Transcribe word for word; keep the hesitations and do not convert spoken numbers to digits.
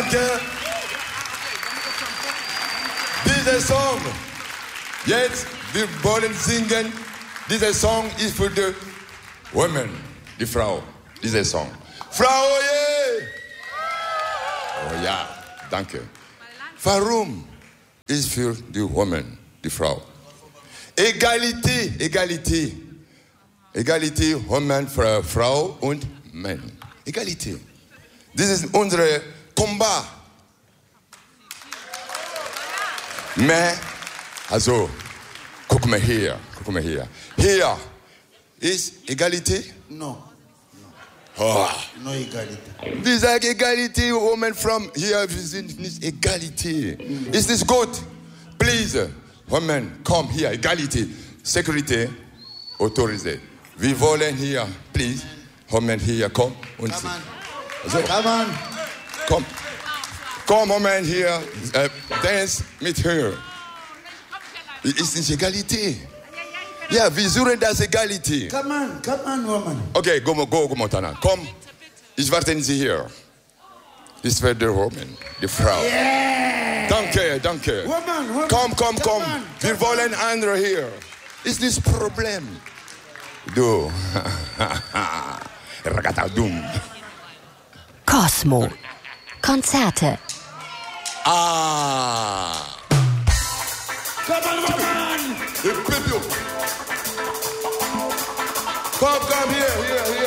danke. Dieser Song, jetzt, wir wollen singen. Dieser Song ist für die Women, die Frau. Dieser Song. Frau, yeah. Oh ja, danke. Warum ist für die Women, die Frau? Egalität, Egalität. Egalität, Women, Frau und Mann. Egalität. Das ist unser Combat. Mais, also, guck mal hier, guck mal hier. Hier ist Egalität? No. Oh. No Egalität. Wir sagen Egalität, Women from hier, wir sind nicht Egalität. Mm. Ist das gut? Please, Women, komm hier, Egalität. Security, autorisé. Wir wollen hier, please, Women hier, komm. Und Come on. So. Come on. Komm. Komm, Moment hier, äh, dance mit her. Ist nicht Egalität. Ja, wir suchen das Egalität. Come on, come on, woman. Okay, go, go, go, Montana. Komm, ich warte Sie hier. Das wird die Woman, die Frau. Yeah. Danke, danke. Woman, woman. Komm, komm, komm. Come on, Wir come wollen andere hier. Ist das Problem? Du. Ragatadum. Cosmo. Konzerte. Ah. Come on, woman. Come, come here, here, here.